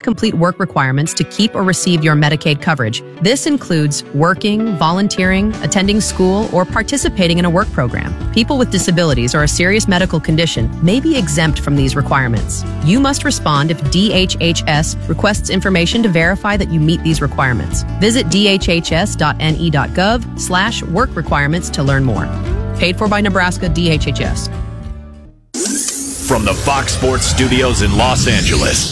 complete work requirements to keep or receive your Medicaid coverage. This includes working, volunteering, attending school, or participating in a work program. People with disabilities or a serious medical condition may be exempt from these requirements. You must respond if DHHS requests information to verify that you meet these requirements. Visit dhhs.ne.gov/work requirements to learn more. Paid for by Nebraska DHHS. From the Fox Sports Studios in Los Angeles,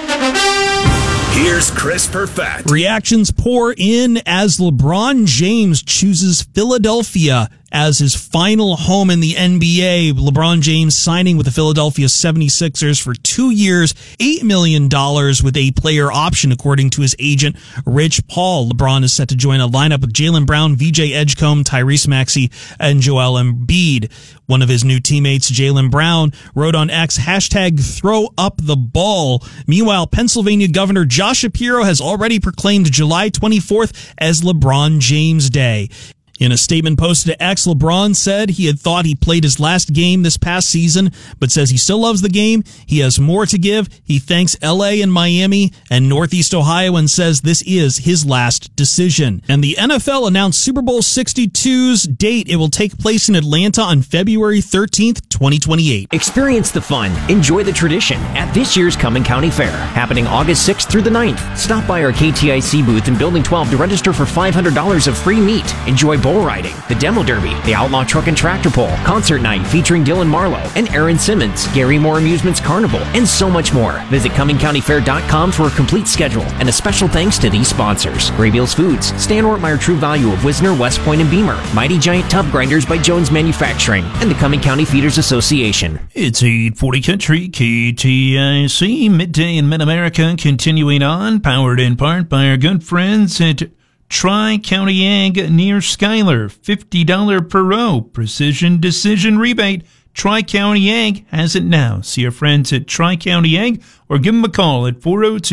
here's Chris Perfett. Reactions pour in as LeBron James chooses Philadelphia as his final home in the NBA. LeBron James signing with the Philadelphia 76ers for 2 years, $8 million with a player option, according to his agent, Rich Paul. LeBron is set to join a lineup with Jaylen Brown, VJ Edgecombe, Tyrese Maxey, and Joel Embiid. One of his new teammates, Jaylen Brown, wrote on X, #ThrowUpTheBall. Meanwhile, Pennsylvania Governor Josh Shapiro has already proclaimed July 24th as LeBron James Day. In a statement posted to X, LeBron said he had thought he played his last game this past season, but says he still loves the game. He has more to give. He thanks LA and Miami and Northeast Ohio and says this is his last decision. And the NFL announced Super Bowl 62's date. It will take place in Atlanta on February 13th, 2028. Experience the fun, enjoy the tradition at this year's Cumming County Fair, happening August 6th through the 9th. Stop by our KTIC booth in Building 12 to register for $500 of free meat. Enjoy bull riding, the demo derby, the outlaw truck and tractor pull, concert night featuring Dylan Marlowe and Aaron Simmons, Gary Moore Amusements Carnival, and so much more. Visit CummingCountyFair.com for a complete schedule and a special thanks to these sponsors: Graybeals Foods, Stan Ortmeyer True Value of Wisner, West Point, and Beamer, Mighty Giant Tub Grinders by Jones Manufacturing, and the Cumming County Feeders Association. It's 840 Country, KTIC, Midday in Mid-America, continuing on, powered in part by our good friends at Tri-County Ag near Schuyler. $50 per row precision decision rebate. Tri-County Ag has it now. See our friends at Tri-County Ag or give them a call at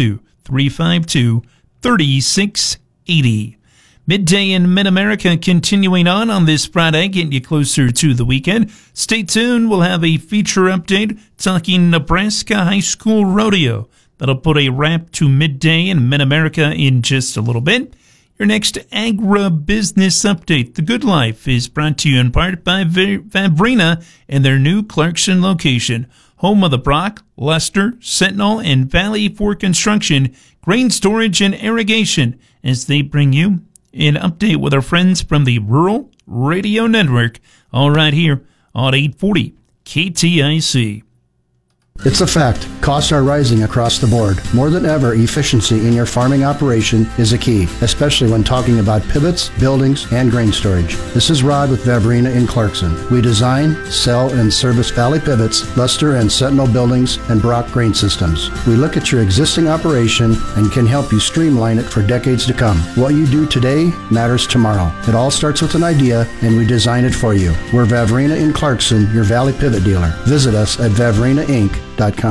402-352-3680. Midday in Mid-America continuing on this Friday, getting you closer to the weekend. Stay tuned. We'll have a feature update talking Nebraska High School Rodeo. That'll put a wrap to Midday in Mid-America in just a little bit. Your next agribusiness update, The Good Life, is brought to you in part by Vavrina and their new Clarkson location, home of the Brock, Lester, Sentinel, and Valley for construction, grain storage, and irrigation, as they bring you an update with our friends from the Rural Radio Network, all right here on 840 KTIC. It's a fact. Costs are rising across the board. More than ever, efficiency in your farming operation is a key, especially when talking about pivots, buildings, and grain storage. This is Rod with Vavrina in Clarkson. We design, sell, and service Valley Pivots, Luster and Sentinel buildings, and Brock grain systems. We look at your existing operation and can help you streamline it for decades to come. What you do today matters tomorrow. It all starts with an idea, and we design it for you. We're Vavrina in Clarkson, your Valley Pivot dealer. Visit us at VavrinaInc.com.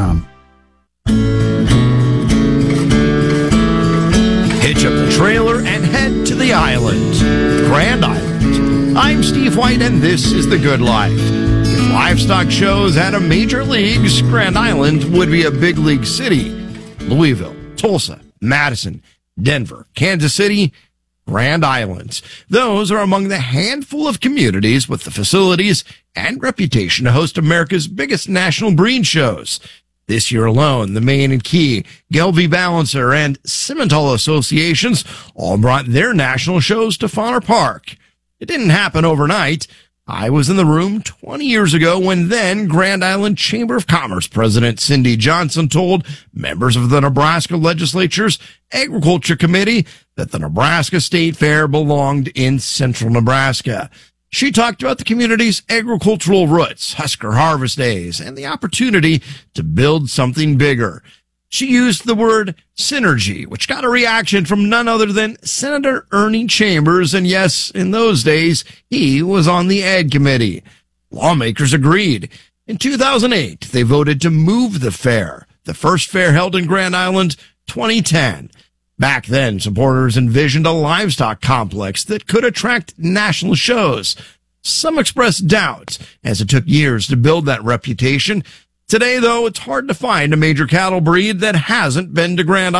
Hitch up the trailer and head to the island, Grand Island. I'm Steve White, and this is The Good Life. If livestock shows had a major leagues, Grand Island would be a big league city. Louisville, Tulsa, Madison, Denver, Kansas City, Grand Island. Those are among the handful of communities with the facilities and reputation to host America's biggest national breed shows. This year alone, the Maine and Key, Gelby Balancer, and Simmental associations all brought their national shows to Fauner Park. It didn't happen overnight. I was in the room 20 years ago when then Grand Island Chamber of Commerce President Cindy Johnson told members of the Nebraska Legislature's Agriculture Committee that the Nebraska State Fair belonged in central Nebraska. She talked about the community's agricultural roots, Husker Harvest Days, and the opportunity to build something bigger. She used the word synergy, which got a reaction from none other than Senator Ernie Chambers, and yes, in those days, he was on the Ag Committee. Lawmakers agreed. In 2008, they voted to move the fair, the first fair held in Grand Island, 2010. Back then, supporters envisioned a livestock complex that could attract national shows. Some expressed doubt, as it took years to build that reputation. Today, though, it's hard to find a major cattle breed that hasn't been to Grand Island.